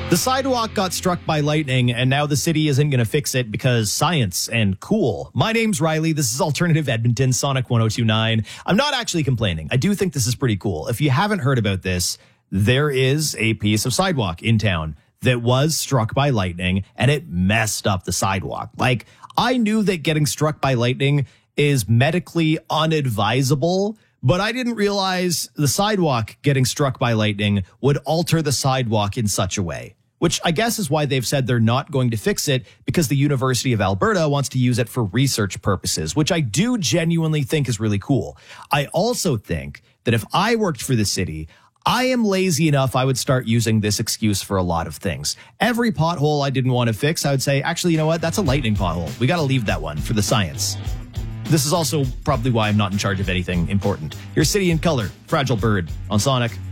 The sidewalk got struck by lightning, and now the city isn't going to fix it because science and cool. My name's Riley. This is Alternative Edmonton, Sonic 1029. I'm not actually complaining. I do think this is pretty cool. If you haven't heard about this, there is a piece of sidewalk in town that was struck by lightning, and it messed up the sidewalk. Like, I knew that getting struck by lightning is medically unadvisable, but I didn't realize the sidewalk getting struck by lightning would alter the sidewalk in such a way, which I guess is why they've said they're not going to fix it, because the University of Alberta wants to use it for research purposes, which I do genuinely think is really cool. I also think that if I worked for the city, I am lazy enough I would start using this excuse for a lot of things. Every pothole I didn't want to fix, I would say, actually, you know what? That's a lightning pothole. We got to leave that one for the science. This is also probably why I'm not in charge of anything important. Here's City in Color, Fragile Bird on Sonic.